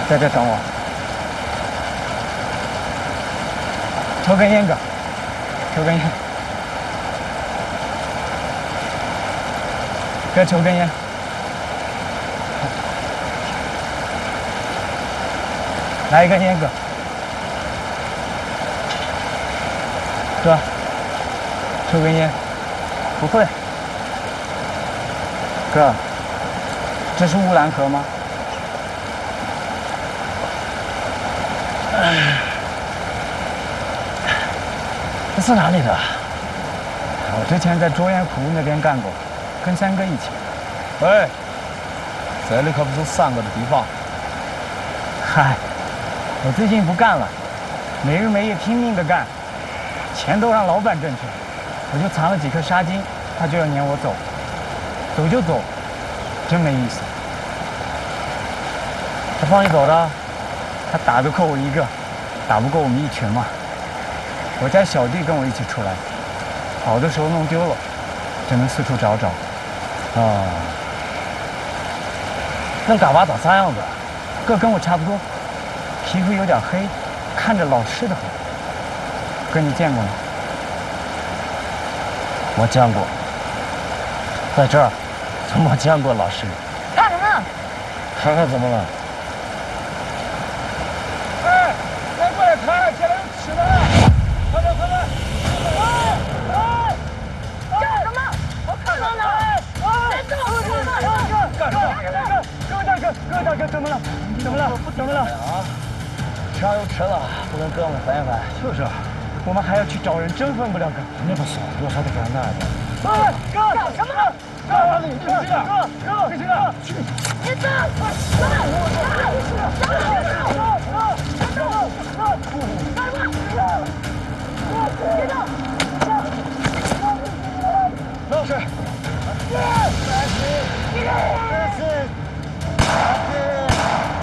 在这等我。抽根烟哥，抽根烟。哥，抽根烟。来一根烟哥。哥，抽根烟。不会。哥，这是乌兰河吗？这是哪里的？我之前在卓岩湖那边干过，跟三哥一起。 喂，这里可不是三哥的地方。 嗨，我最近不干了，没日没夜拼命的干，钱都让老板挣去了，我就藏了几颗沙金，他就要撵我走，走就走，真没意思。 他放你走的？ 他打得过我一个，打不过我们一群嘛。我家小弟跟我一起出来，跑的时候弄丢了，只能四处找找。 啊，那嘎巴咋啥样子？ 个跟我差不多，皮肤有点黑，看着老实的很。哥，你见过吗？ 我见过，在这儿，怎么见过老师？ 看什么？ 看看怎么了？ 哎，来过来看，这里有吃的，快点快点！哎， 干什么？我看到了！别动！ 干什么？各位大哥，怎么了？怎么了？怎么了？ 啊，吃上有吃的，不跟哥们分一分。 就是，我们还要去找人，真分不了哥。 那不是，有啥得干那的。 哎，哥， 干什么？ 哥，你去哪？哥，别去哪？去！ 别动！ 老师，